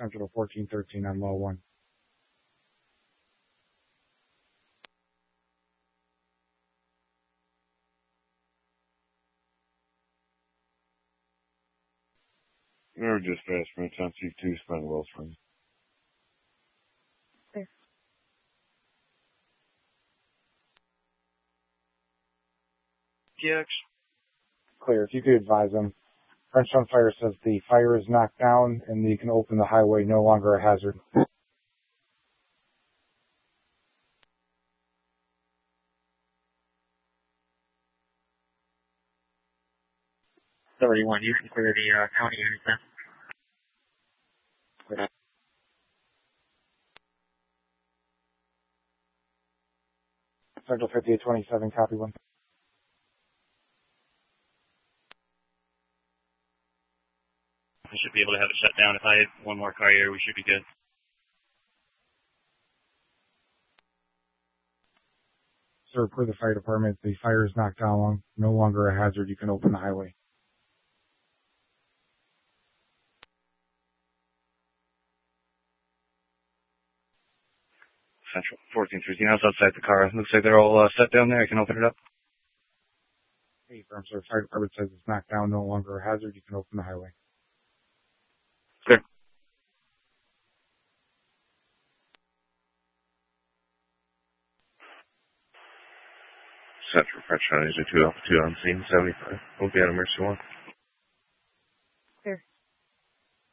Central 1413 on low 1. Mirror dispatch from Town Chief 2, Spine Wells from. Clear. TX. Clear. If you could advise them. Frenchtown Fire says the fire is knocked down and you can open the highway, no longer a hazard. 31, you can clear the county units then. Clear. Central 5827, copy 1. We should be able to have it shut down. If I had one more car here, we should be good. Sir, per the fire department, the fire is knocked down, no longer a hazard. You can open the highway. Central 1413, how's outside the car? Looks like they're all set down there. I can open it up. Hey, firm, sir. Fire department says it's knocked down, no longer a hazard. You can open the highway. Clear. Central French County, 2 Alpha 2 on scene, 75. We'll be on emergency 1.